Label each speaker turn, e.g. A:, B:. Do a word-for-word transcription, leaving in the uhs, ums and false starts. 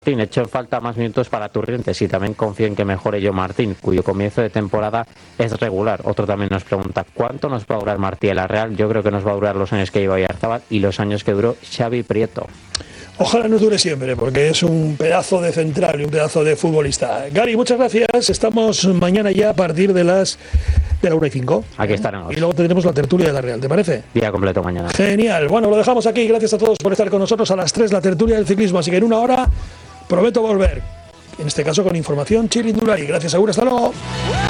A: Martín, echo en falta más minutos para Turrientes y también confío en que mejore yo Martín, cuyo comienzo de temporada es regular. Otro también nos pregunta, ¿cuánto nos va a durar Martí en la Real? Yo creo que nos va a durar los años que lleva Oyarzabal y los años que duró Xavi Prieto.
B: Ojalá nos dure siempre, porque es un pedazo de central y un pedazo de futbolista. Gary, muchas gracias. Estamos mañana ya a partir de las de la una y cinco.
A: Aquí estaremos.
B: Y luego tendremos la tertulia de la Real, ¿te parece?
A: Día completo mañana.
B: Genial. Bueno, lo dejamos aquí. Gracias a todos por estar con nosotros a las tres, la tertulia del ciclismo. Así que en una hora prometo volver. En este caso con información chirindulari. Gracias, Agur. Hasta luego.